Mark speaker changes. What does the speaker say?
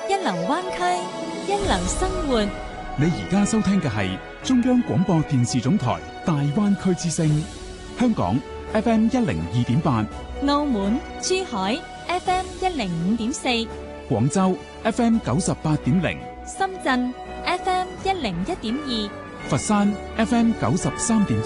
Speaker 1: 一流灣區，一流生活。
Speaker 2: 你而家收聽嘅係中央廣播電視總台大灣區之聲，香港 FM 102.8，
Speaker 1: 澳門、珠海 FM 105.4，
Speaker 2: 廣州 FM 98.0，
Speaker 1: 深圳 FM 101.2，
Speaker 2: 佛山 FM 93.2。